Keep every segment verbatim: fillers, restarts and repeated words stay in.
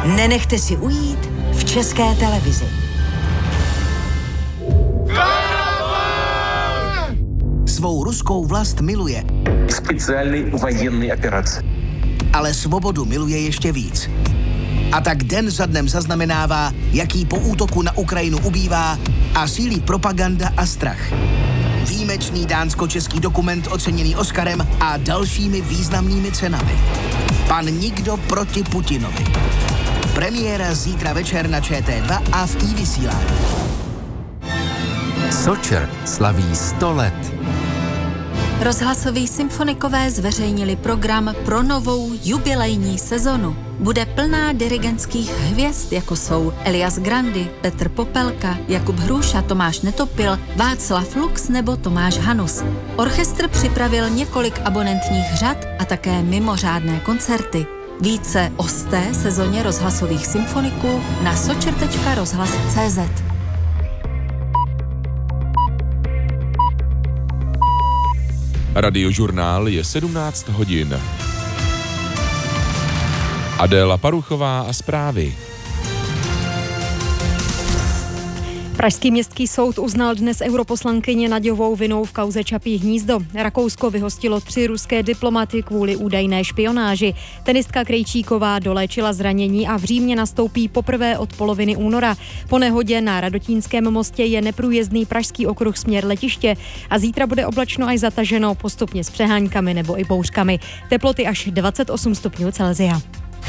Nenechte si ujít v České televizi. Svou ruskou vlast miluje. Speciální vojenské operace. Ale svobodu miluje ještě víc. A tak den za dnem zaznamenává, jaký po útoku na Ukrajinu ubývá a sílí propaganda a strach. Výjimečný dánsko-český dokument oceněný Oscarem a dalšími významnými cenami. Pan Nikdo proti Putinovi. Premiéra zítra večer na Č T dva a v iVysílání. Sočer slaví sto let. Rozhlasoví symfonikové zveřejnili program pro novou jubilejní sezonu. Bude plná dirigentských hvězd, jako jsou Elias Grandy, Petr Popelka, Jakub Hruša, Tomáš Netopil, Václav Lux nebo Tomáš Hanus. Orchestr připravil několik abonentních řad a také mimořádné koncerty. Více o sté sezóně rozhlasových symfoniků na sočer tečka rozhlas tečka cé zet. Radiožurnál je sedmnáct hodin. Adéla Paruchová a zprávy. Pražský městský soud uznal dnes europoslankyně Naďovou vinou v kauze Čapí hnízdo. Rakousko vyhostilo tři ruské diplomaty kvůli údajné špionáži. Tenistka Krejčíková doléčila zranění a v Římě nastoupí poprvé od poloviny února. Po nehodě na Radotínském mostě je neprůjezdný pražský okruh směr letiště a zítra bude oblačno až zataženo, postupně s přeháňkami nebo i bouřkami. Teploty až dvacet osm stupňů Celsia.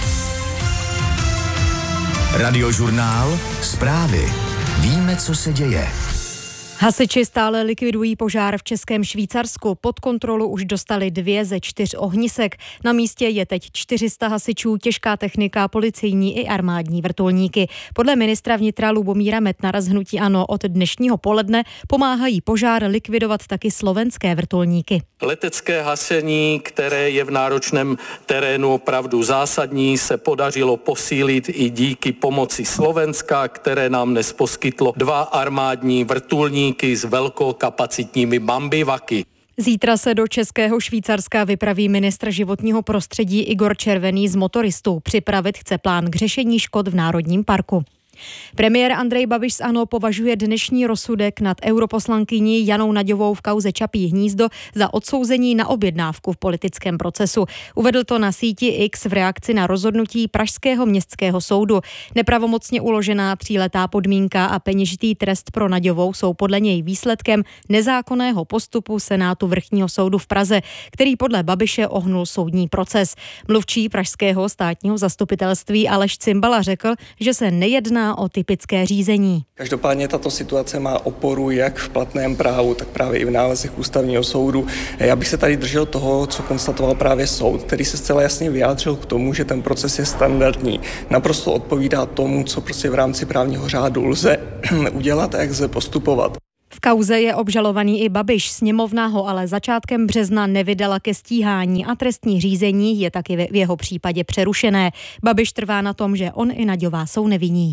Radiožurnál, zprávy. Víme, co se děje. Hasiči stále likvidují požár v Českém Švýcarsku. Pod kontrolu už dostali dvě ze čtyř ohnisek. Na místě je teď čtyři sta hasičů, těžká technika, policejní i armádní vrtulníky. Podle ministra vnitra Lubomíra Metnara z hnutí ANO od dnešního poledne pomáhají požár likvidovat taky slovenské vrtulníky. Letecké hasení, které je v náročném terénu opravdu zásadní, se podařilo posílit i díky pomoci Slovenska, které nám dnes poskytlo dva armádní vrtulníky s velkokapacitními bambivaky. Zítra se do Českého Švýcarska vypraví ministr životního prostředí Igor Červený z motoristů. Připravit chce plán k řešení škod v Národním parku. Premiér Andrej Babiš z ANO považuje dnešní rozsudek nad europoslankyní Janou Naďovou v kauze Čapí hnízdo za odsouzení na objednávku v politickém procesu. Uvedl to na síti X v reakci na rozhodnutí Pražského městského soudu. Nepravomocně uložená tříletá podmínka a peněžitý trest pro Naďovou jsou podle něj výsledkem nezákonného postupu Senátu Vrchního soudu v Praze, který podle Babiše ohnul soudní proces. Mluvčí pražského státního zastupitelství Aleš Cimbala řekl, že se nejedná o typické řízení. Každopádně tato situace má oporu jak v platném právu, tak právě i v nálezech ústavního soudu. Já bych se tady držel toho, co konstatoval právě soud, který se zcela jasně vyjádřil k tomu, že ten proces je standardní. Naprosto odpovídá tomu, co prostě v rámci právního řádu lze udělat a jak lze postupovat. V kauze je obžalovaný i Babiš, sněmovna ho ale začátkem března nevydala ke stíhání a trestní řízení je taky v jeho případě přerušené. Babiš trvá na tom, že on i Naďová jsou nevinní.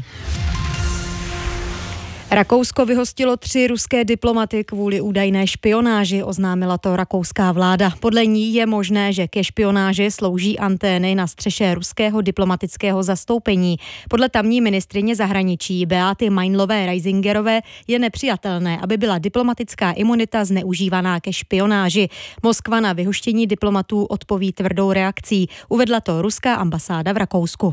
Rakousko vyhostilo tři ruské diplomaty kvůli údajné špionáži, oznámila to rakouská vláda. Podle ní je možné, že ke špionáži slouží antény na střeše ruského diplomatického zastoupení. Podle tamní ministryně zahraničí Beaty Meinlové-Reisingerové je nepřijatelné, aby byla diplomatická imunita zneužívaná ke špionáži. Moskva na vyhoštění diplomatů odpoví tvrdou reakcí, uvedla to ruská ambasáda v Rakousku.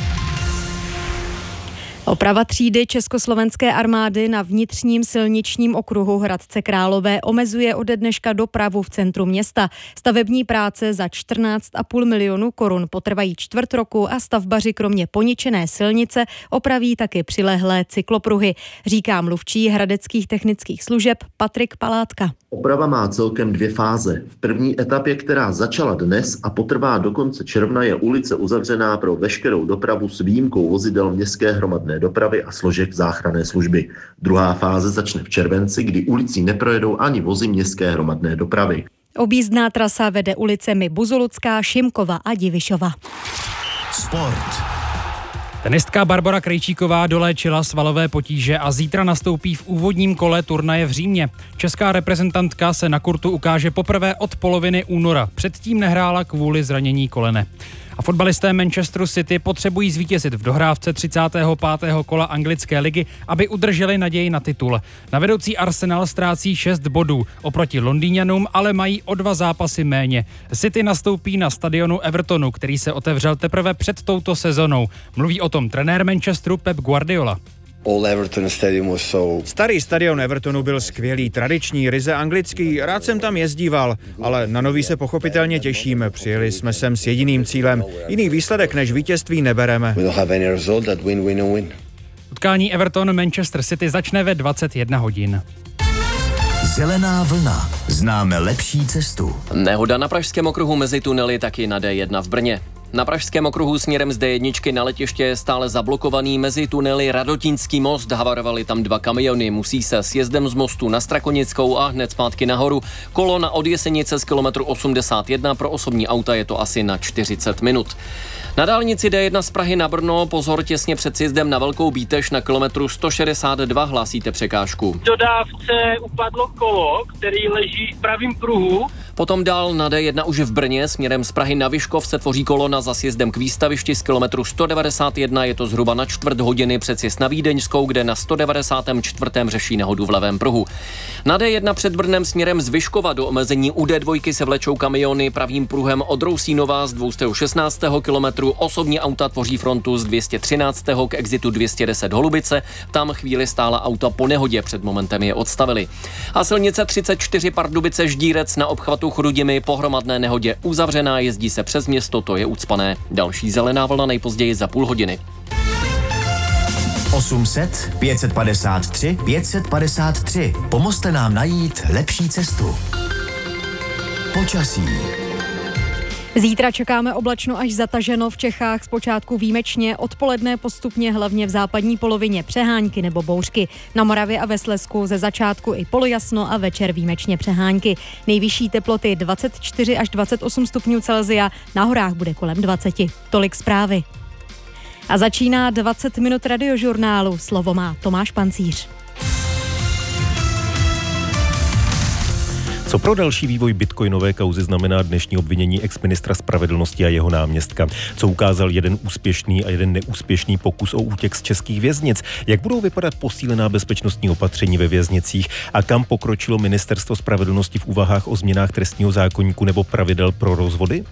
Oprava třídy československé armády na vnitřním silničním okruhu Hradce Králové omezuje ode dneška dopravu v centru města. Stavební práce za čtrnáct a půl milionu korun potrvají čtvrt roku a stavbaři kromě poničené silnice opraví taky přilehlé cyklopruhy, říká mluvčí hradeckých technických služeb Patrik Palátka. Oprava má celkem dvě fáze. V první etapě, která začala dnes a potrvá do konce června, je ulice uzavřená pro veškerou dopravu s výjimkou vozidel městské hromadné dopravy a složek záchranné služby. Druhá fáze začne v červenci, kdy ulicí neprojedou ani vozy městské hromadné dopravy. Objízdná trasa vede ulicemi Buzulucká, Šimkova a Divišova. Sport. Tenistka Barbora Krejčíková doléčila svalové potíže a zítra nastoupí v úvodním kole turnaje v Římě. Česká reprezentantka se na kurtu ukáže poprvé od poloviny února. Předtím nehrála kvůli zranění kolene. A fotbalisté Manchesteru City potřebují zvítězit v dohrávce třicátého pátého kola anglické ligy, aby udrželi naději na titul. Na vedoucí Arsenal ztrácí šest bodů, oproti Londýňanům ale mají o dva zápasy méně. City nastoupí na stadionu Evertonu, který se otevřel teprve před touto sezonou. Mluví o tom trenér Manchesteru Pep Guardiola. Starý stadion Evertonu byl skvělý, tradiční, ryze anglický, rád jsem tam jezdíval, ale na nový se pochopitelně těšíme. Přijeli jsme sem s jediným cílem. Jiný výsledek než vítězství nebereme. Utkání Everton-Manchester City začne ve dvacet jedna hodin. Zelená vlna. Známe lepší cestu. Nehoda na pražském okruhu mezi tunely, taky na D jedna v Brně. Na pražském okruhu směrem z D jedna na letiště je stále zablokovaný mezi tunely Radotínský most. Havarovaly tam dva kamiony, musí se sjezdem z mostu na Strakonickou a hned zpátky nahoru. Kolona od Jesenice z kilometru osmdesát jedna, pro osobní auta je to asi na čtyřicet minut. Na dálnici D jedna z Prahy na Brno pozor těsně před sjezdem na Velkou Bíteš na kilometru sto šedesát dva hlásíte překážku. Dodávce upadlo kolo, který leží v pravém pruhu. Potom dál na D jedna už v Brně směrem z Prahy na Vyškov se tvoří kolona za sjezdem k výstavišti z kilometru sto devadesát jedna, je to zhruba na čtvrt hodiny před sjezd na Vídeňskou, kde na sto devadesát čtyři řeší nehodu v levém pruhu. Na D jedna před Brnem směrem z Vyškova do omezení u D dva se vlečou kamiony pravým pruhem od Rousínova z dvě stě šestnáct kilometrů, osobní auta tvoří frontu z dvě stě třináct k exitu dvě stě deset Holubice, tam chvíli stála auta po nehodě, před momentem je odstavili. A silnice třicet čtyři Pardubice Ždírec na obchvatu Chrudimi po hromadné nehodě uzavřená, jezdí se přes město, to je ucpané. Další zelená vlna nejpozději za půl hodiny. osm set pět set padesát tři pět set padesát tři. Pomozte nám najít lepší cestu. Počasí. Zítra čekáme oblačno až zataženo, v Čechách zpočátku výjimečně, odpoledne postupně hlavně v západní polovině přehánky nebo bouřky. Na Moravě a ve Slezsku ze začátku i polojasno a večer výjimečně přehánky. Nejvyšší teploty dvacet čtyři až dvacet osm stupňů Celsia, na horách bude kolem dvacet. Tolik zprávy. A začíná dvacet minut radiožurnálu. Slovo má Tomáš Pancíř. Co pro další vývoj bitcoinové kauzy znamená dnešní obvinění exministra spravedlnosti a jeho náměstka? Co ukázal jeden úspěšný a jeden neúspěšný pokus o útěk z českých věznic? Jak budou vypadat posílená bezpečnostní opatření ve věznicích? A kam pokročilo ministerstvo spravedlnosti v úvahách o změnách trestního zákoníku nebo pravidel pro rozvody?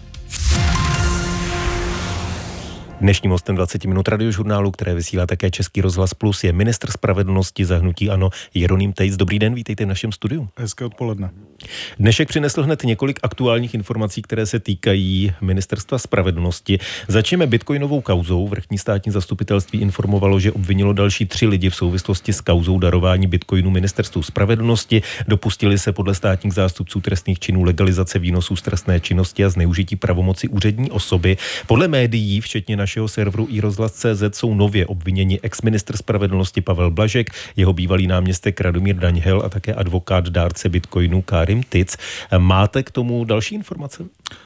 Dnešním hostem dvacet minut radiožurnálu, které vysílá také Český rozhlas Plus, je ministr spravedlnosti za hnutí ANO Jeroným Tejc. Dobrý den, vítejte v našem studiu. Hezké odpoledne. Dnešek přinesl hned několik aktuálních informací, které se týkají ministerstva spravedlnosti. Začneme bitcoinovou kauzou. Vrchní státní zastupitelství informovalo, že obvinilo další tři lidi v souvislosti s kauzou darování bitcoinu ministerstvu spravedlnosti. Dopustili se podle státních zástupců trestných činů legalizace výnosů z trestné činnosti a zneužití pravomoci úřední osoby. Podle médií, včetně našeho serveru iRozhlas tečka cé zet, jsou nově obviněni exministr spravedlnosti Pavel Blažek, jeho bývalý náměstek Radomír Daňhel a také advokát dárce bitcoinu Karim Tic. Máte k tomu další informace?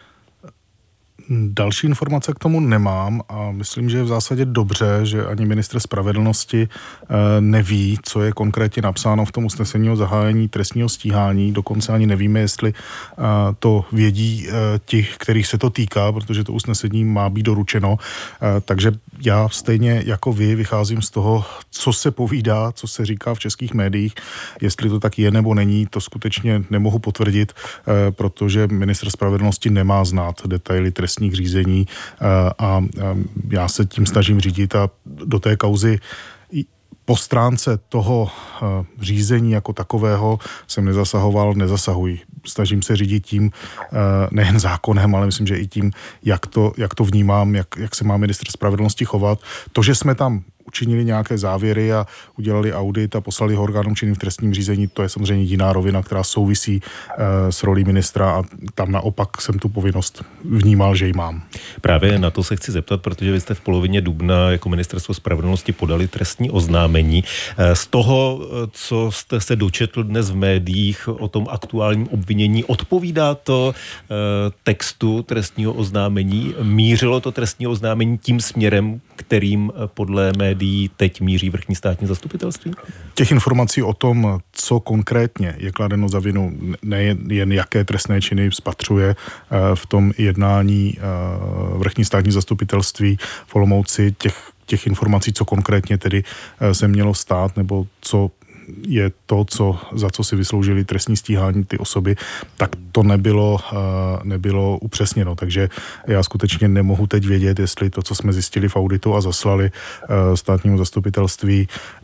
Další informace k tomu nemám a myslím, že je v zásadě dobře, že ani ministr spravedlnosti neví, co je konkrétně napsáno v tom usnesení o zahájení trestního stíhání. Dokonce ani nevíme, jestli to vědí ti, kterých se to týká, protože to usnesení má být doručeno. Takže já stejně jako vy vycházím z toho, co se povídá, co se říká v českých médiích. Jestli to tak je nebo není, to skutečně nemohu potvrdit, protože ministr spravedlnosti nemá znát detaily trestní řízení a já se tím snažím řídit a do té kauzy po stránce toho řízení jako takového jsem nezasahoval, nezasahuji. Snažím se řídit tím nejen zákonem, ale myslím, že i tím, jak to, jak to vnímám, jak, jak se má ministr spravedlnosti chovat. To, že jsme tam učinili nějaké závěry a udělali audit a poslali ho orgánům činným v trestním řízení, to je samozřejmě jiná rovina, která souvisí e, s rolí ministra a tam naopak jsem tu povinnost vnímal, že ji mám. Právě na to se chci zeptat, protože vy jste v polovině dubna jako ministerstvo spravedlnosti podali trestní oznámení. Z toho, co jste se dočetl dnes v médiích o tom aktuálním obvinění, odpovídá to e, textu trestního oznámení? Mířilo to trestní oznámení tím směrem, kterým podle médií médií teď míří vrchní státní zastupitelství? Těch informací o tom, co konkrétně je kladeno za vinu, nejen jaké trestné činy spatřuje v tom jednání vrchní státní zastupitelství v Olomouci, těch, těch informací, co konkrétně tedy se mělo stát, nebo co je to, co, za co si vysloužili trestní stíhání ty osoby, tak to nebylo, nebylo upřesněno. Takže já skutečně nemohu teď vědět, jestli to, co jsme zjistili v auditu a zaslali státnímu zastupitelství,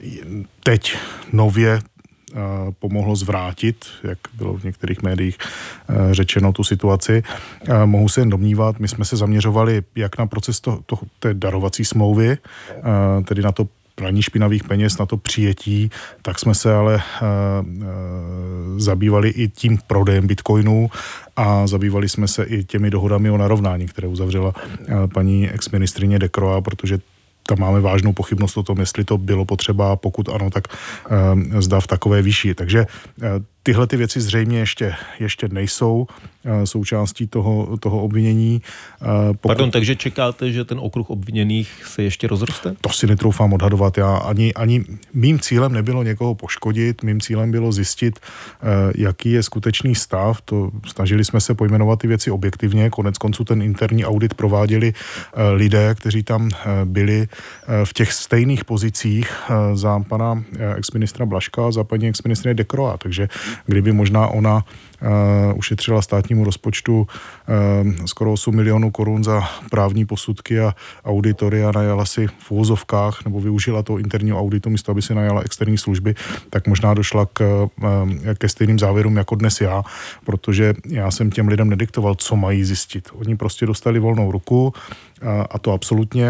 teď nově pomohlo zvrátit, jak bylo v některých médiích řečeno, tu situaci. Mohu se jen domnívat, my jsme se zaměřovali jak na proces to, to, té darovací smlouvy, tedy na to praní špinavých peněz, na to přijetí, tak jsme se ale uh, uh, zabývali i tím prodejem bitcoinů a zabývali jsme se i těmi dohodami o narovnání, které uzavřela uh, paní exministrině Decroix, protože tam máme vážnou pochybnost o tom, jestli to bylo potřeba, pokud ano, tak uh, zda v takové výši. Takže uh, tyhle ty věci zřejmě ještě, ještě nejsou uh, součástí toho, toho obvinění. Uh, pokud... Pardon, takže čekáte, že ten okruh obviněných se ještě rozroste? To si netroufám odhadovat. Já ani, ani mým cílem nebylo někoho poškodit, mým cílem bylo zjistit, uh, jaký je skutečný stav. To, snažili jsme se pojmenovat ty věci objektivně. Konec konců ten interní audit prováděli uh, lidé, kteří tam uh, byli uh, v těch stejných pozicích uh, za pana uh, exministra Blažka a za paní exministrině Decroix. Takže kdyby možná ona uh, ušetřila státnímu rozpočtu uh, skoro osm milionů korun za právní posudky a auditory a najala si v uvozovkách nebo využila toho interního auditu místo, aby si najala externí služby, tak možná došla k, uh, ke stejným závěrům jako dnes já, protože já jsem těm lidem nediktoval, co mají zjistit. Oni prostě dostali volnou ruku, a to absolutně,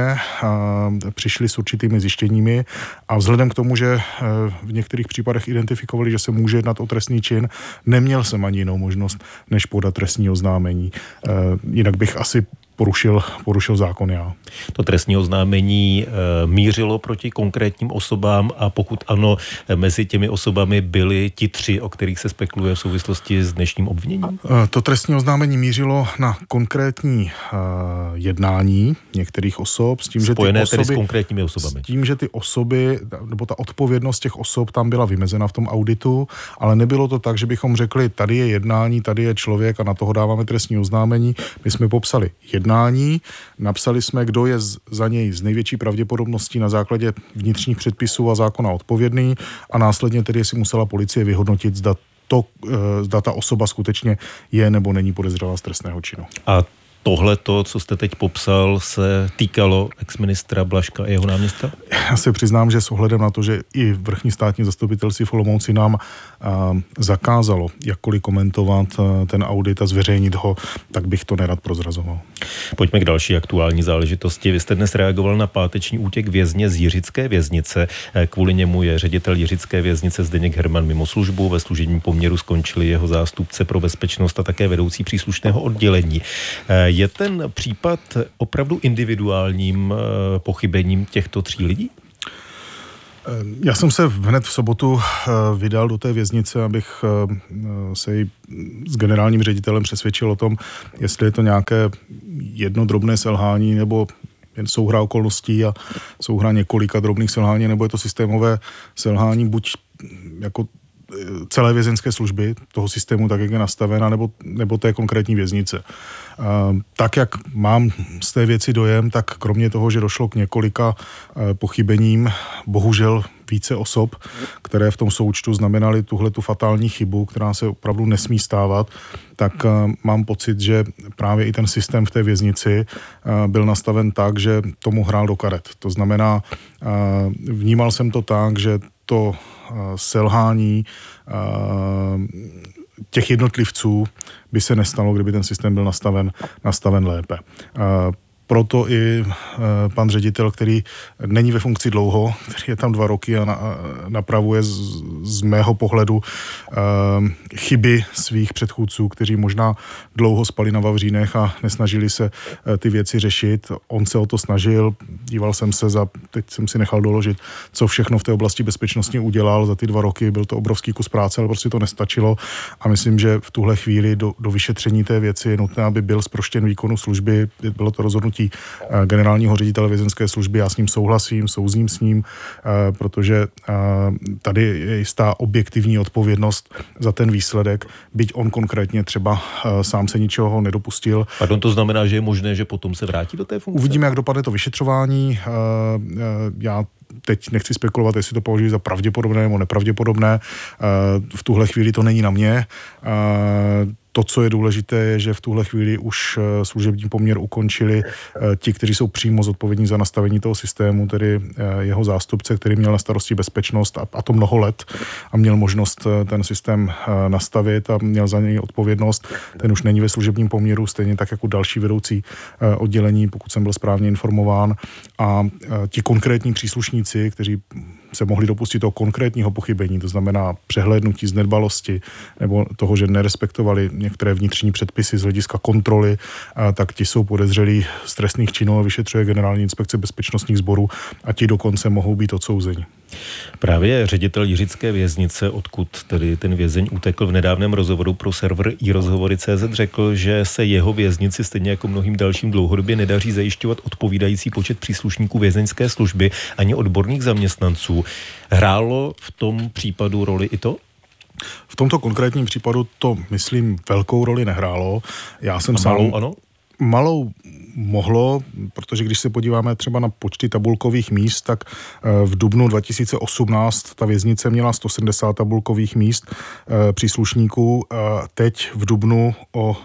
přišli s určitými zjištěními a vzhledem k tomu, že v některých případech identifikovali, že se může jednat o trestný čin, neměl jsem ani jinou možnost, než podat trestní oznámení. Jinak bych asi porušil, porušil zákon já. To trestní oznámení e, mířilo proti konkrétním osobám a pokud ano, mezi těmi osobami byli ti tři, o kterých se spekuluje v souvislosti s dnešním obviněním? E, to trestní oznámení mířilo na konkrétní e, jednání některých osob. S tím, Spojené že ty osoby, tedy s konkrétními osobami. S tím, že ty osoby, nebo ta odpovědnost těch osob tam byla vymezena v tom auditu, ale nebylo to tak, že bychom řekli, tady je jednání, tady je člověk a na toho dáváme trestní oznámení. My jsme popsali jednání, napsali jsme, kdo je za něj z největší pravděpodobností na základě vnitřních předpisů a zákona odpovědný a následně tedy si musela policie vyhodnotit, zda, to, zda ta osoba skutečně je nebo není podezřelá z trestného činu. A tohle to, co jste teď popsal, se týkalo exministra Blažka a jeho náměstka? Já se přiznám, že s ohledem na to, že i vrchní státní zastupitelství v Olomouci nám a, zakázalo jakkoliv komentovat a, ten audit a zveřejnit ho, tak bych to nerad prozrazoval. Pojďme k další aktuální záležitosti. Vy jste dnes reagoval na páteční útěk vězně z Jiřické věznice. Kvůli němu je ředitel Jiřické věznice Zdeněk Herman mimo službu. Ve služebním poměru skončili jeho zástupce pro bezpečnost a také vedoucí příslušného oddělení. Je ten případ opravdu individuálním pochybením těchto tří lidí? Já jsem se hned v sobotu vydal do té věznice, abych se i s generálním ředitelem přesvědčil o tom, jestli je to nějaké jedno drobné selhání nebo jen souhra okolností a souhra několika drobných selhání, nebo je to systémové selhání buď jako celé vězeňské služby, toho systému, tak jak je nastavena, nebo, nebo té konkrétní věznice. Uh, tak, jak mám z té věci dojem, tak kromě toho, že došlo k několika uh, pochybením, bohužel více osob, které v tom součtu znamenaly tuhletu fatální chybu, která se opravdu nesmí stávat, tak uh, mám pocit, že právě i ten systém v té věznici uh, byl nastaven tak, že tomu hrál do karet. To znamená, uh, vnímal jsem to tak, že to uh, selhání uh, těch jednotlivců by se nestalo, kdyby ten systém byl nastaven, nastaven lépe. Uh, Proto i e, pan ředitel, který není ve funkci dlouho, který je tam dva roky a, na, a napravuje z, z mého pohledu e, chyby svých předchůdců, kteří možná dlouho spali na vavřínech a nesnažili se e, ty věci řešit. On se o to snažil, díval jsem se za, teď jsem si nechal doložit, co všechno v té oblasti bezpečnosti udělal za ty dva roky. Byl to obrovský kus práce, ale prostě to nestačilo a myslím, že v tuhle chvíli do, do vyšetření té věci je nutné, aby byl zproštěn výkonu služby. Bylo to rozhodnutí rozhodnutí generálního ředitele vězeňské služby. Já s ním souhlasím, souzním s ním, protože tady je jistá objektivní odpovědnost za ten výsledek, byť on konkrétně třeba sám se ničeho nedopustil. Pardon, to znamená, že je možné, že potom se vrátí do té funkce? Uvidíme, jak dopadne to vyšetřování. Já teď nechci spekulovat, jestli to považuji za pravděpodobné nebo nepravděpodobné. V tuhle chvíli to není na mě. To, co je důležité, je, že v tuhle chvíli už služební poměr ukončili ti, kteří jsou přímo zodpovědní za nastavení toho systému, tedy jeho zástupce, který měl na starosti bezpečnost a, a to mnoho let a měl možnost ten systém nastavit a měl za něj odpovědnost. Ten už není ve služebním poměru, stejně tak jako další vedoucí oddělení, pokud jsem byl správně informován. A ti konkrétní příslušníci, kteří se mohli dopustit toho konkrétního pochybení, to znamená přehlédnutí z nedbalosti nebo toho, že nerespektovali některé vnitřní předpisy z hlediska kontroly, tak ti jsou podezřelí z trestných činů a vyšetřuje Generální inspekce bezpečnostních sborů a ti dokonce mohou být odsouzeni. Právě ředitel Jiřické věznice, odkud tedy ten vězeň utekl, v nedávném rozhovoru pro server i rozhovory tečka cé zet řekl, že se jeho věznici stejně jako mnohým dalším dlouhodobě nedaří zajišťovat odpovídající počet příslušníků vězeňské služby ani odborných zaměstnanců. Hrálo v tom případu roli i to? V tomto konkrétním případu to, myslím, velkou roli nehrálo. Já jsem a sám... malou, ano? Malou mohlo, protože když se podíváme třeba na počty tabulkových míst, tak v dubnu dva tisíce osmnáct ta věznice měla sto sedmdesát tabulkových míst příslušníků. Teď v dubnu o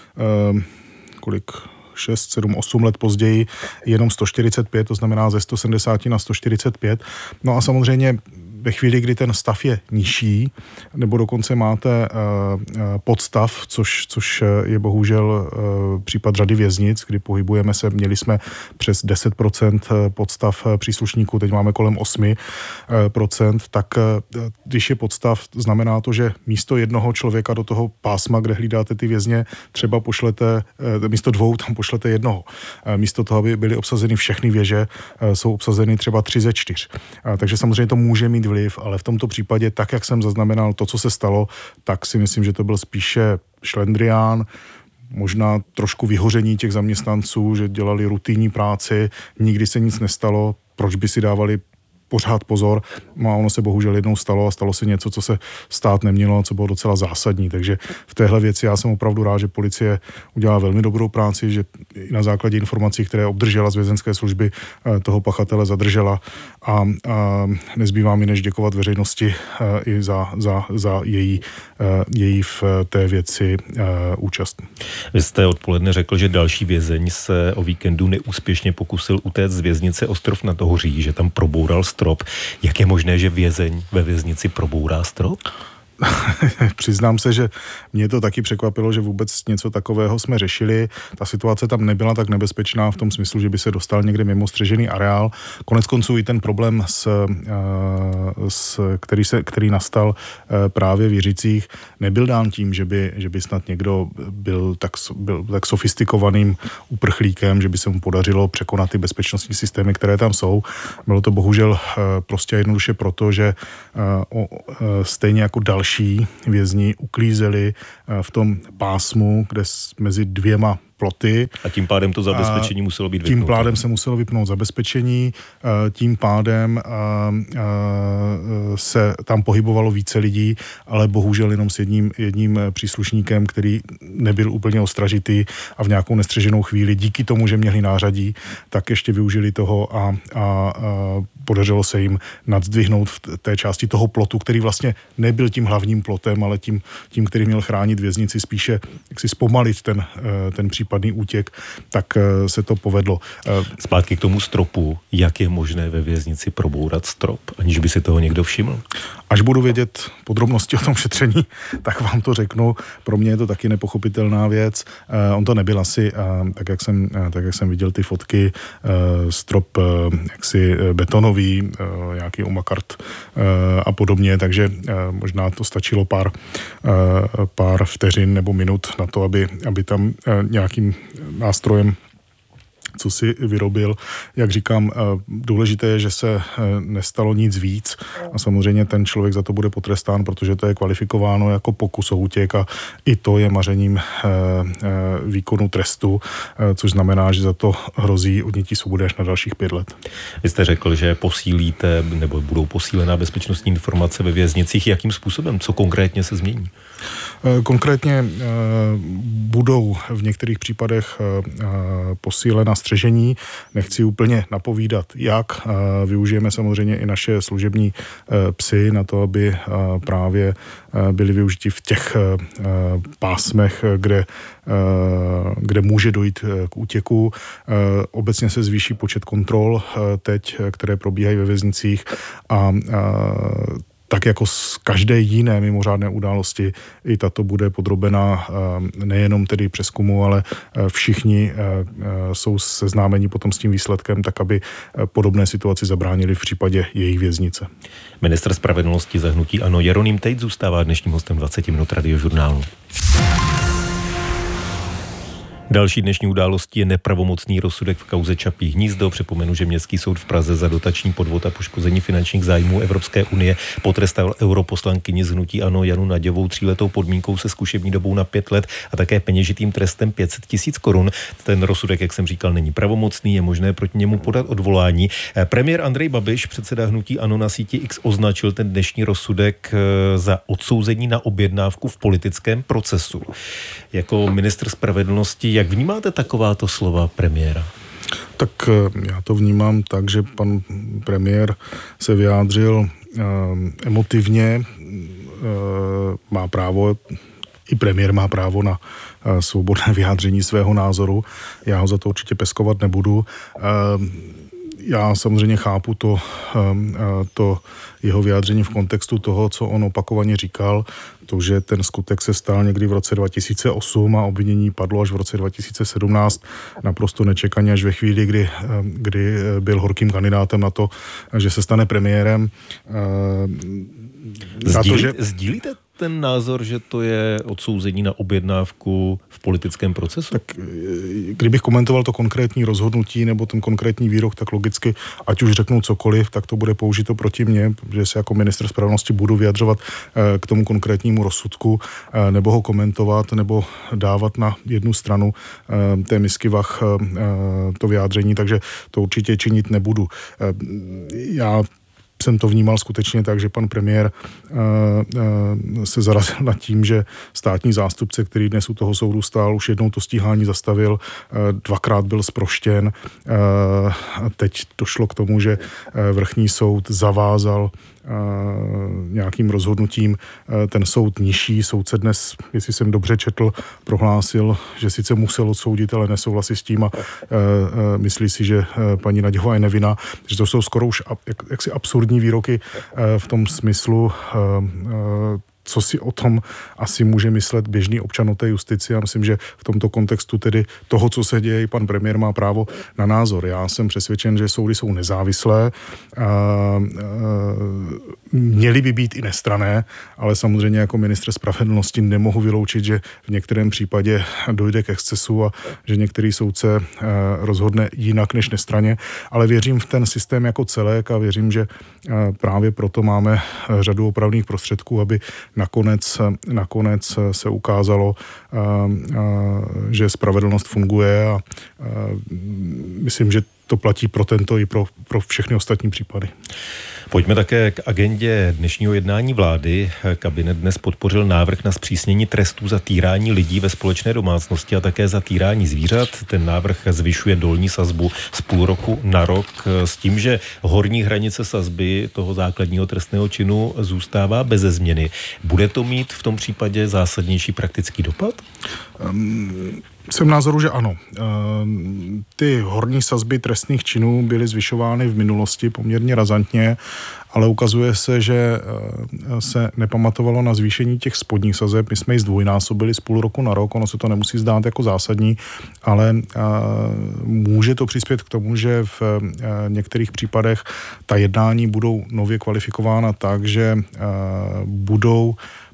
kolik... šest, sedm, osm let později jenom sto čtyřicet pět, to znamená ze sto sedmdesát na sto čtyřicet pět. No a samozřejmě ve chvíli, kdy ten stav je nižší, nebo dokonce máte uh, podstav, což, což je bohužel uh, případ řady věznic, kdy pohybujeme se, měli jsme přes deset procent podstav příslušníků, teď máme kolem osm procent, tak uh, když je podstav, znamená to, že místo jednoho člověka do toho pásma, kde hlídáte ty vězně, třeba pošlete, uh, místo dvou tam pošlete jednoho. Uh, místo toho, aby byly obsazeny všechny věže, uh, jsou obsazeny třeba tři ze čtyř. Uh, takže samozřejmě to může mít vliv, ale v tomto případě, tak jak jsem zaznamenal to, co se stalo, tak si myslím, že to byl spíše šlendrián, možná trošku vyhoření těch zaměstnanců, že dělali rutinní práci, nikdy se nic nestalo, proč by si dávali pořád pozor, no a ono se bohužel jednou stalo a stalo se něco, co se stát nemělo a co bylo docela zásadní, takže v téhle věci já jsem opravdu rád, že policie udělala velmi dobrou práci, že i na základě informací, které obdržela z vězeňské služby, toho pachatele zadržela a, a nezbývá mi než děkovat veřejnosti i za, za, za její, její v té věci účast. Vy jste odpoledne řekl, že další vězeň se o víkendu neúspěšně pokusil utéct z věznice Ostrov nad Ohří, že tam proboural strop. Jak je možné, že vězeň ve věznici probourá strop? Přiznám se, že mě to taky překvapilo, že vůbec něco takového jsme řešili. Ta situace tam nebyla tak nebezpečná v tom smyslu, že by se dostal někde mimo střežený areál. Konec konců i ten problém, s, s, který, se, který nastal právě v Jiřicích, nebyl dán tím, že by, že by snad někdo byl tak, byl tak sofistikovaným uprchlíkem, že by se mu podařilo překonat ty bezpečnostní systémy, které tam jsou. Bylo to bohužel prostě jednoduše proto, že stejně jako další Další vězni uklízeli v tom pásmu, kde mezi dvěma ploty. A tím pádem to zabezpečení muselo být vypnout. Tím pádem se muselo vypnout zabezpečení, tím pádem se tam pohybovalo více lidí, ale bohužel jenom s jedním, jedním příslušníkem, který nebyl úplně ostražitý a v nějakou nestřeženou chvíli, díky tomu, že měli nářadí, tak ještě využili toho a, a, a podařilo se jim nadzdvihnout v té části toho plotu, který vlastně nebyl tím hlavním plotem, ale tím, tím který měl chránit věznici, spíše jak si zpomalit ten, ten případný útěk, tak se to povedlo. Zpátky k tomu stropu. Jak je možné ve věznici probourat strop, aniž by si toho někdo všiml? Až budu vědět podrobnosti o tom šetření, tak vám to řeknu. Pro mě je to taky nepochopitelná věc. On to nebyl asi, tak jak jsem, tak jak jsem viděl ty fotky, strop jaksi betonový, nějaký omakart a podobně, takže možná to stačilo pár, pár vteřin nebo minut na to, aby, aby tam nějakým nástrojem co si vyrobil. Jak říkám, důležité je, že se nestalo nic víc a samozřejmě ten člověk za to bude potrestán, protože to je kvalifikováno jako pokus o útěk a i to je mařením výkonu trestu, což znamená, že za to hrozí odnětí svobody až na dalších pět let. Vy jste řekl, že posílíte nebo budou posílená bezpečnostní informace ve věznicích. Jakým způsobem? Co konkrétně se změní? Konkrétně budou v některých případech posílena střežení. Nechci úplně napovídat, jak. Využijeme samozřejmě i naše služební psy na to, aby právě byli využiti v těch pásmech, kde, kde může dojít k útěku. Obecně se zvýší počet kontrol teď, které probíhají ve věznicích a tak jako z každé jiné mimořádné události, i tato bude podrobena nejenom tedy přezkumu, ale všichni jsou seznámeni potom s tím výsledkem, tak aby podobné situaci zabránili v případě jejich věznice. Ministr spravedlnosti za hnutí ANO Jeroným Tejc zůstává dnešním hostem dvacet minut Radiožurnálu. Další dnešní událostí je nepravomocný rozsudek v kauze Čapí hnízdo. Připomenu, že Městský soud v Praze za dotační podvod a poškození finančních zájmů Evropské unie potrestal europoslankyni z hnutí ANO Janu Naďovou tříletou podmínkou se zkušební dobou na pět let a také peněžitým trestem pět set tisíc korun. Ten rozsudek, jak jsem říkal, není pravomocný, je možné proti němu podat odvolání. Premiér Andrej Babiš, předseda hnutí ANO, na síti X označil ten dnešní rozsudek za odsouzení na objednávku v politickém procesu. Jako ministr spravedlnosti, jak vnímáte takováto slova premiéra? Tak já to vnímám tak, že pan premiér se vyjádřil uh, emotivně, uh, má právo, i premiér má právo na uh, svobodné vyjádření svého názoru. Já ho za to určitě peskovat nebudu. Uh, Já samozřejmě chápu to, to jeho vyjádření v kontextu toho, co on opakovaně říkal, to, že ten skutek se stal někdy v roce dva tisíce osm a obvinění padlo až v roce dva tisíce sedmnáct, naprosto nečekaně až ve chvíli, kdy, kdy byl horkým kandidátem na to, že se stane premiérem. Sdílí, to, že... Sdílíte ten názor, že to je odsouzení na objednávku v politickém procesu? Tak kdybych komentoval to konkrétní rozhodnutí nebo ten konkrétní výrok, tak logicky, ať už řeknu cokoliv, tak to bude použito proti mně, protože se jako ministr spravedlnosti budu vyjadřovat k tomu konkrétnímu rozsudku, nebo ho komentovat, nebo dávat na jednu stranu té misky vah to vyjádření, takže to určitě činit nebudu. Já jsem to vnímal skutečně tak, že pan premiér uh, uh, se zarazil nad tím, že státní zástupce, který dnes u toho soudu stál, už jednou to stíhání zastavil, uh, dvakrát byl zproštěn. Uh, a teď došlo k tomu, že uh, vrchní soud zavázal nějakým rozhodnutím ten soud nižší. Soudce dnes, jestli jsem dobře četl, prohlásil, že sice musel odsoudit, ale nesouhlasí s tím a myslí si, že paní Naďová je nevinná. Takže to jsou skoro už jak, jaksi absurdní výroky v tom smyslu, co si o tom asi může myslet běžný občan o té justici. Já myslím, že v tomto kontextu tedy toho, co se děje, pan premiér má právo na názor. Já jsem přesvědčen, že soudy jsou nezávislé, a, a, měly by být i nestranné, ale samozřejmě jako ministr spravedlnosti nemohu vyloučit, že v některém případě dojde k excesu a že některý soudce rozhodne jinak než nestranně, ale věřím v ten systém jako celek a věřím, že právě proto máme řadu opravných prostředků, aby Nakonec, nakonec se ukázalo, že spravedlnost funguje a myslím, že to platí pro tento i pro, pro všechny ostatní případy. Pojďme také k agendě dnešního jednání vlády. Kabinet dnes podpořil návrh na zpřísnění trestů za týrání lidí ve společné domácnosti a také za týrání zvířat. Ten návrh zvyšuje dolní sazbu z půl roku na rok s tím, že horní hranice sazby toho základního trestného činu zůstává beze změny. Bude to mít v tom případě zásadnější praktický dopad? Um... Jsem názoru, že ano. Ty horní sazby trestných činů byly zvyšovány v minulosti poměrně razantně, ale ukazuje se, že se nepamatovalo na zvýšení těch spodních sazeb. My jsme ji zdvojnásobili z půl roku na rok, ono se to nemusí zdát jako zásadní, ale může to přispět k tomu, že v některých případech ta jednání budou nově kvalifikována tak, že budou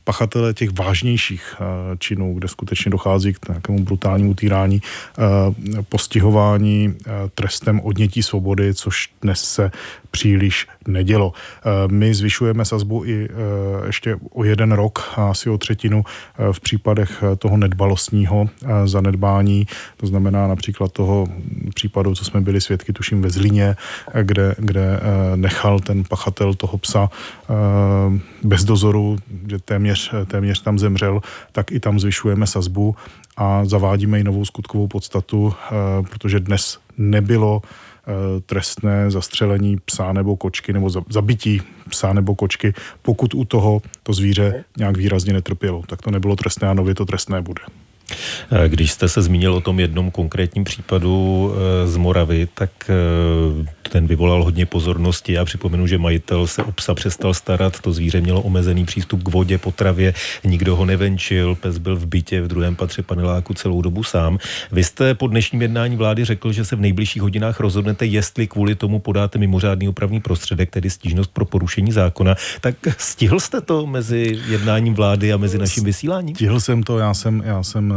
pachatele těch vážnějších činů, kde skutečně dochází k nějakému brutálnímu týrání, postihování trestem odnětí svobody, což dnes se příliš nedělo. My zvyšujeme sazbu i ještě o jeden rok, asi o třetinu v případech toho nedbalostního zanedbání, to znamená například toho případu, co jsme byli svědky, tuším ve Zlíně, kde, kde nechal ten pachatel toho psa bez dozoru, že téměř, téměř tam zemřel, tak i tam zvyšujeme sazbu a zavádíme i novou skutkovou podstatu, protože dnes nebylo trestné zastřelení psa nebo kočky nebo zabití psa nebo kočky, pokud u toho to zvíře nějak výrazně netrpělo. Tak to nebylo trestné a nově to trestné bude. Když jste se zmínil o tom jednom konkrétním případu z Moravy, tak ten vyvolal hodně pozornosti. Já připomenu, že majitel se o psa přestal starat, to zvíře mělo omezený přístup k vodě, potravě, nikdo ho nevenčil, pes byl v bytě v druhém patře paneláku celou dobu sám. Vy jste po dnešním jednání vlády řekl, že se v nejbližších hodinách rozhodnete, jestli kvůli tomu podáte mimořádný opravný prostředek, tedy stížnost pro porušení zákona. Tak stihl jste to mezi jednáním vlády a mezi naším vysíláním? Stihl jsem to, já jsem, já jsem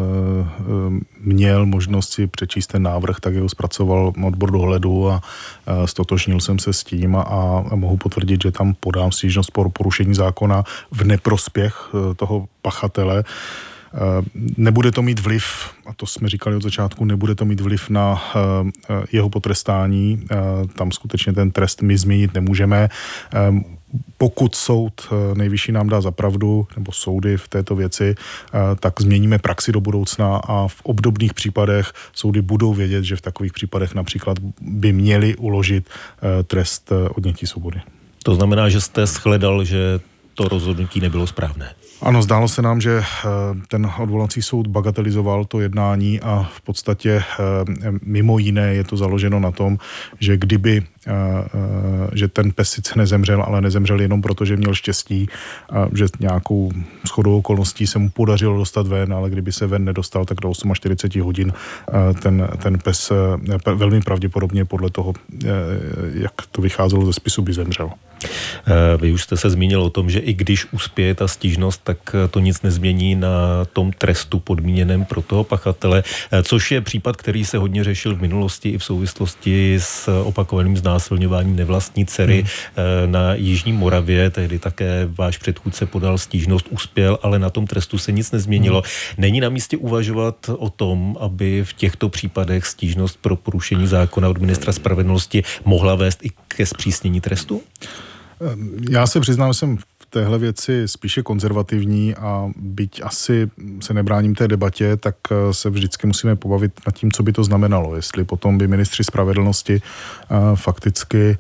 měl možnost si přečíst ten návrh, tak ho zpracoval odbor dohledu a stotožnil jsem se s tím a, a mohu potvrdit, že tam podám stížnost pro porušení zákona v neprospěch toho pachatele. Nebude to mít vliv, a to jsme říkali od začátku, nebude to mít vliv na jeho potrestání. Tam skutečně ten trest my změnit nemůžeme. Pokud soud nejvyšší nám dá za pravdu, nebo soudy v této věci, tak změníme praxi do budoucna a v obdobných případech soudy budou vědět, že v takových případech například by měli uložit trest odnětí svobody. To znamená, že jste shledal, že to rozhodnutí nebylo správné. Ano, zdálo se nám, že ten odvolací soud bagatelizoval to jednání a v podstatě mimo jiné je to založeno na tom, že kdyby, že ten pes sice nezemřel, ale nezemřel jenom proto, že měl štěstí, že nějakou shodou okolností se mu podařilo dostat ven, ale kdyby se ven nedostal, tak do čtyřicet osm hodin ten, ten pes velmi pravděpodobně podle toho, jak to vycházelo ze spisu, by zemřel. Vy už jste se zmínil o tom, že i když uspěje ta stížnost, tak to nic nezmění na tom trestu podmíněném pro toho pachatele, což je případ, který se hodně řešil v minulosti i v souvislosti s opakovaným znásilňováním nevlastní dcery hmm. na Jižní Moravě. Tehdy také váš předchůdce podal stížnost, uspěl, ale na tom trestu se nic nezměnilo. Hmm. Není na místě uvažovat o tom, aby v těchto případech stížnost pro porušení zákona od ministra spravedlnosti mohla vést i ke zpřísnění trestu? Já se přiznám, že jsem v téhle věci spíše konzervativní a byť asi se nebráním té debatě, tak se vždycky musíme pobavit nad tím, co by to znamenalo. Jestli potom by ministři spravedlnosti fakticky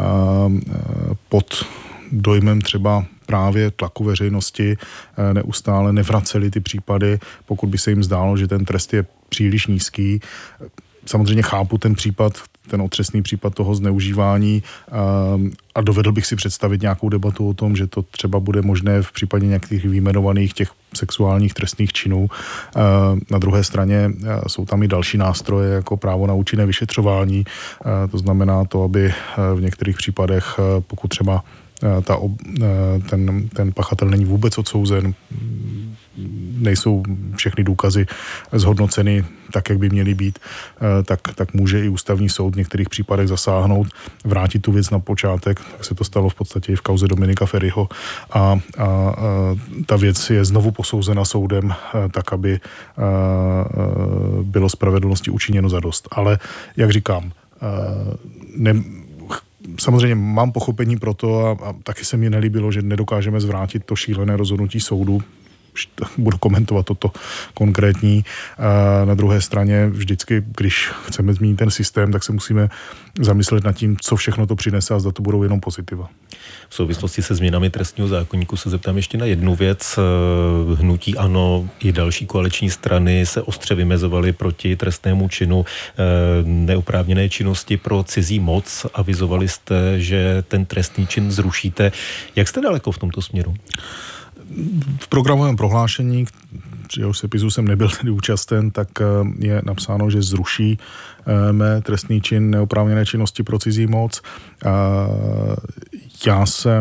pod dojmem třeba právě tlaku veřejnosti neustále nevraceli ty případy, pokud by se jim zdálo, že ten trest je příliš nízký. Samozřejmě chápu ten případ, ten otřesný případ toho zneužívání a dovedl bych si představit nějakou debatu o tom, že to třeba bude možné v případě nějakých vyjmenovaných těch sexuálních trestných činů. Na druhé straně jsou tam i další nástroje, jako právo na účinné vyšetřování. To znamená to, aby v některých případech, pokud třeba ta, ten, ten pachatel není vůbec odsouzen, nejsou všechny důkazy zhodnoceny tak, jak by měly být, tak, tak může i ústavní soud v některých případech zasáhnout, vrátit tu věc na počátek, tak se to stalo v podstatě i v kauze Dominika Feriho a, a, a ta věc je znovu posouzena soudem tak, aby a, a, bylo spravedlnosti učiněno zadost. Ale, jak říkám, a, ne, samozřejmě mám pochopení pro to a, a taky se mi nelíbilo, že nedokážeme zvrátit to šílené rozhodnutí soudu. Budu komentovat toto konkrétní. Na druhé straně vždycky, když chceme změnit ten systém, tak se musíme zamyslet nad tím, co všechno to přinese a zda to budou jenom pozitiva. V souvislosti se změnami trestního zákoníku se zeptám ještě na jednu věc. Hnutí ANO i další koaliční strany se ostře vymezovaly proti trestnému činu neoprávněné činnosti pro cizí moc. Avizovali jste, že ten trestný čin zrušíte. Jak jste daleko v tomto směru? V programovém prohlášení, jehož sepisu jsem nebyl tedy účasten, tak je napsáno, že zruší mé trestný čin neoprávněné činnosti pro cizí moc. Já jsem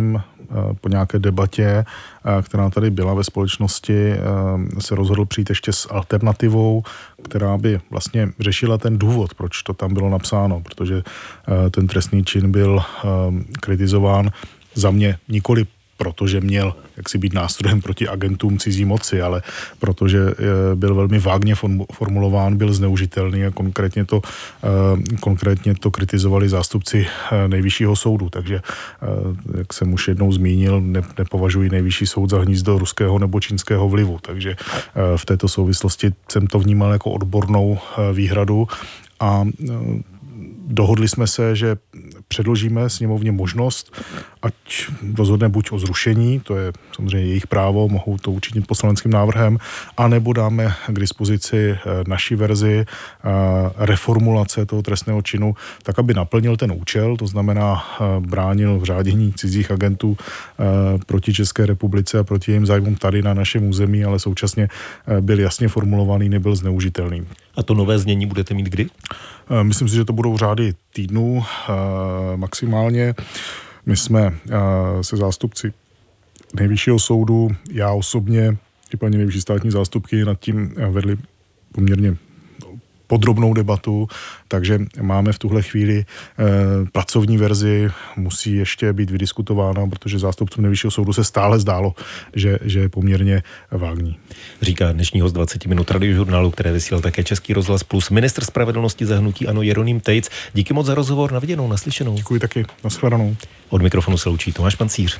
po nějaké debatě, která tady byla ve společnosti, se rozhodl přijít ještě s alternativou, která by vlastně řešila ten důvod, proč to tam bylo napsáno, protože ten trestný čin byl kritizován za mě nikoli protože měl jaksi být nástrojem proti agentům cizí moci, ale protože byl velmi vágně formulován, byl zneužitelný a konkrétně to, konkrétně to kritizovali zástupci Nejvyššího soudu. Takže, jak jsem už jednou zmínil, ne, nepovažuji Nejvyšší soud za hnízdo ruského nebo čínského vlivu. Takže v této souvislosti jsem to vnímal jako odbornou výhradu a dohodli jsme se, že předložíme sněmovně možnost, ať rozhodne buď o zrušení, to je samozřejmě jejich právo, mohou to učinit poslaneckým návrhem, anebo dáme k dispozici naší verzi reformulace toho trestného činu, tak, aby naplnil ten účel, to znamená bránil v řádění cizích agentů proti České republice a proti jejím zájmům tady na našem území, ale současně byl jasně formulovaný, nebyl zneužitelný. A to nové znění budete mít kdy? Myslím si, že to budou řády týdnů maximálně. My jsme se zástupci Nejvyššího soudu, já osobně i paní nejvyšší státní zástupky nad tím vedli poměrně podrobnou debatu, takže máme v tuhle chvíli e, pracovní verzi, musí ještě být vydiskutována, protože zástupcům Nejvyššího soudu se stále zdálo, že, že je poměrně vágní. Říká dnešní host dvacet minut radiožurnálu, které vysílal také Český rozhlas plus, ministr spravedlnosti za hnutí ANO Jeroným Tejc. Díky moc za rozhovor, na viděnou, naslyšenou. Děkuji taky, nashledanou. Od mikrofonu se loučí Tomáš Pancíř.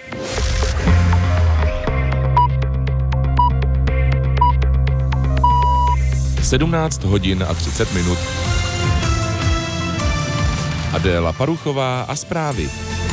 sedmnáct hodin a třicet minut. Adéla Paruchová a zprávy.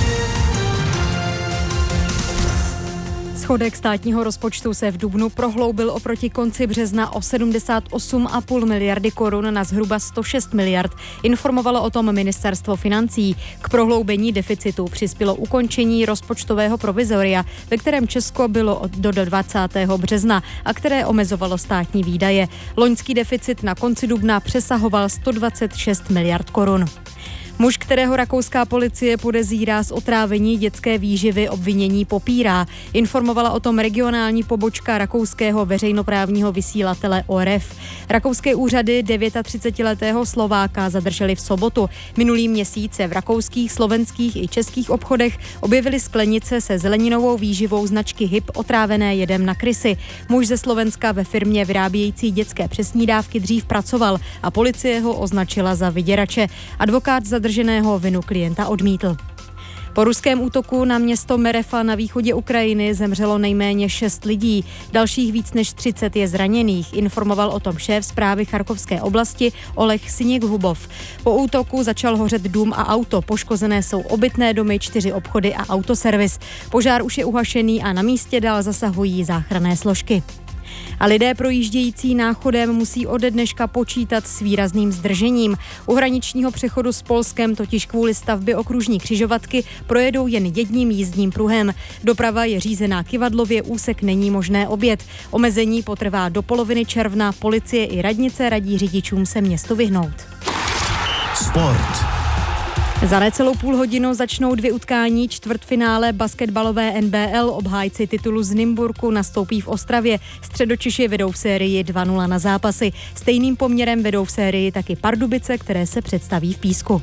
Schodek státního rozpočtu se v dubnu prohloubil oproti konci března o sedmdesát osm celá pět miliardy korun na zhruba sto šest miliard. Informovalo o tom ministerstvo financí. K prohloubení deficitu přispělo ukončení rozpočtového provizoria, ve kterém Česko bylo do dvacátého března a které omezovalo státní výdaje. Loňský deficit na konci dubna přesahoval sto dvacet šest miliard korun. Muž, kterého rakouská policie podezírá z otrávení dětské výživy, obvinění popírá. Informovala o tom regionální pobočka rakouského veřejnoprávního vysílatele O R F. Rakouské úřady třicetidevětiletého Slováka zadrželi v sobotu. Minulý měsíc se v rakouských, slovenských i českých obchodech objevily sklenice se zeleninovou výživou značky H I P otrávené jedem na krysy. Muž ze Slovenska ve firmě vyrábějící dětské přesnídávky dřív pracoval a policie ho označila za vyděrače. Advokát zadržel Drženého vinu klienta odmítl. Po ruském útoku na město Merefa na východě Ukrajiny zemřelo nejméně šest lidí. Dalších víc než třicet je zraněných, informoval o tom šéf správy Charkovské oblasti Oleh Siněkhubov. Po útoku začal hořet dům a auto. Poškozené jsou obytné domy, čtyři obchody a autoservis. Požár už je uhašený a na místě dál zasahují záchranné složky. A lidé projíždějící náchodem musí ode dneška počítat s výrazným zdržením. U hraničního přechodu s Polskem totiž kvůli stavbě okružní křižovatky projedou jen jedním jízdním pruhem. Doprava je řízená kyvadlově, úsek není možné objet. Omezení potrvá do poloviny června, policie i radnice radí řidičům se městu vyhnout. Sport. Za necelou půl hodinu začnou dvě utkání čtvrtfinále basketbalové N B L. Obhájci titulu z Nymburku nastoupí v Ostravě. Středočeši vedou v sérii dva nula na zápasy. Stejným poměrem vedou v sérii taky Pardubice, které se představí v Písku.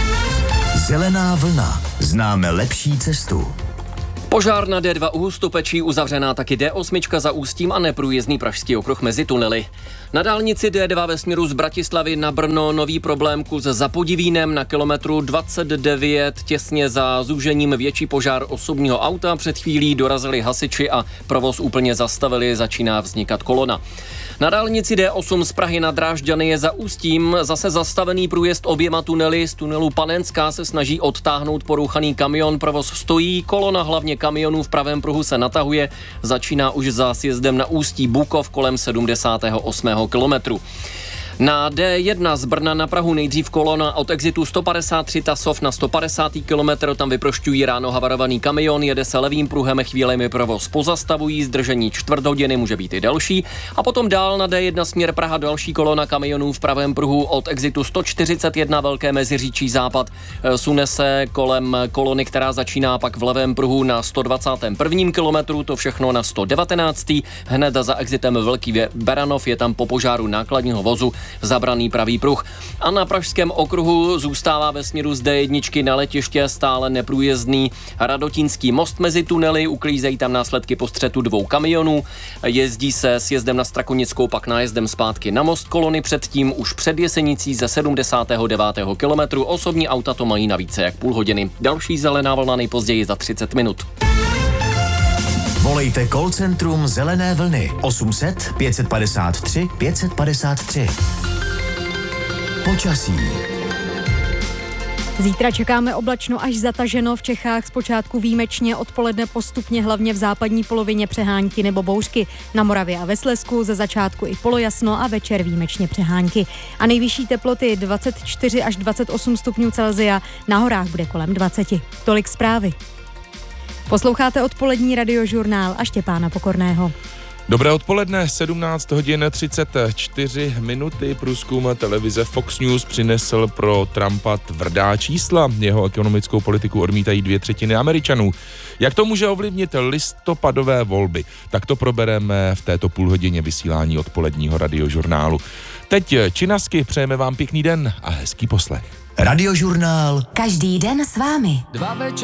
Zelená vlna. Známe lepší cestu. Požár na D dva u Hustopečí, uzavřená taky D osm za Ústím a neprůjezdný pražský okruh mezi tunely. Na dálnici D dva ve směru z Bratislavy na Brno nový problém kus za Podivínem na kilometru dvacet devět, těsně za zúžením větší požár osobního auta. Před chvílí dorazili hasiči a provoz úplně zastavili, začíná vznikat kolona. Na dálnici D osm z Prahy na Drážďany je za Ústím zase zastavený průjezd oběma tunely. Z tunelu Panenská se snaží odtáhnout porouchaný kamion, provoz stojí, kolona hlavně kamionů v pravém pruhu se natahuje, začíná už za sjezdem na Ústí Bukov kolem sedmdesátého osmého kilometru. Na D jedna z Brna na Prahu nejdřív kolona od exitu sto padesát tři Tasov na sto padesátý kilometr, tam vyprošťují ráno havarovaný kamion, jede se levým pruhem, chvílemi provoz pozastavují, zdržení čtvrt hodiny, může být i delší. A potom dál na D jedna směr Praha další kolona kamionů v pravém pruhu od exitu sto čtyřicet jedna Velké Meziříčí západ. Sune se kolem kolony, která začíná pak v levém pruhu na sto dvacátém prvním kilometru, to všechno na sto devatenáctém Hned za exitem Velký Beranov je tam po požáru nákladního vozu zabraný pravý pruh. A na pražském okruhu zůstává ve směru z D jedna na letiště stále neprůjezdný Radotínský most mezi tunely, uklízejí tam následky po střetu dvou kamionů. Jezdí se sjezdem na Strakonickou, pak nájezdem zpátky na most kolony, předtím už před Jesenicí ze sedmdesátého devátého kilometru. Osobní auta to mají na více jak půl hodiny. Další zelená vlna nejpozději za třicet minut. Volejte call centrum Zelené vlny osm set pět padesát tři pět padesát tři. Počasí. Zítra čekáme oblačno až zataženo, v Čechách zpočátku výjimečně, odpoledne postupně hlavně v západní polovině přehánky nebo bouřky. Na Moravě a ve Slezsku ze začátku i polojasno a večer výjimečně přehánky. A nejvyšší teploty dvacet čtyři až dvacet osm stupňů Celsia, na horách bude kolem dvacet. Tolik zprávy. Posloucháte odpolední radiožurnál a Štěpána Pokorného. Dobré odpoledne, sedmnáct hodin třicet čtyři minuty. Průzkum televize Fox News přinesl pro Trumpa tvrdá čísla. Jeho ekonomickou politiku odmítají dvě třetiny Američanů. Jak to může ovlivnit listopadové volby? Tak to probereme v této půlhodině vysílání odpoledního radiožurnálu. Teď činasky, přejeme vám pěkný den a hezký poslech. Radiožurnál. Každý den s vámi.